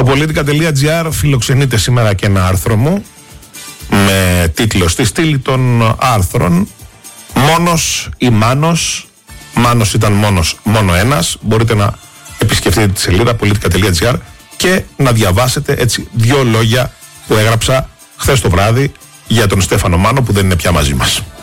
Στο politica.gr φιλοξενείται σήμερα και ένα άρθρο μου με τίτλο στη στήλη των άρθρων «Μόνος ή Μάνος». Μάνος ήταν μόνο ένας. Μπορείτε να επισκεφτείτε τη σελίδα politica.gr και να διαβάσετε έτσι 2 λόγια που έγραψα χθες το βράδυ για τον Στέφανο Μάνο που δεν είναι πια μαζί μας.